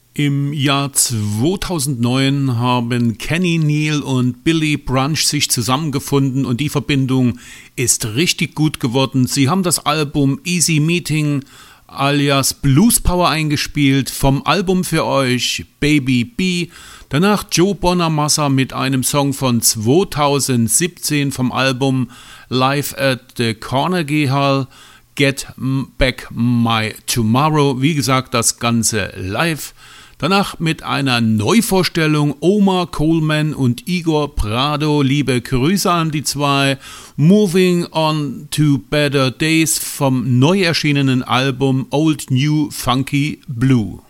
Im Jahr 2009 haben Kenny Neal und Billy Brunch sich zusammengefunden und die Verbindung ist richtig gut geworden. Sie haben das Album Easy Meeting alias Blues Power eingespielt, vom Album für euch Baby B. Danach Joe Bonamassa mit einem Song von 2017 vom Album Live at the Carnegie Hall, Get Back My Tomorrow. Wie gesagt, das Ganze live. Danach mit einer Neuvorstellung Omar Coleman und Igor Prado. Liebe Grüße an die zwei. Moving on to Better Days vom neu erschienenen Album Old New Funky Blue.